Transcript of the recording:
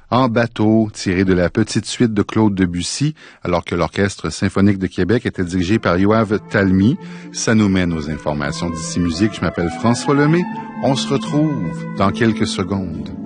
En bateau, tiré de la petite suite de Claude Debussy, alors que l'Orchestre symphonique de Québec était dirigé par Yoav Talmy. Ça nous mène aux informations d'Ici Musique. Je m'appelle François Lemay. On se retrouve dans quelques secondes.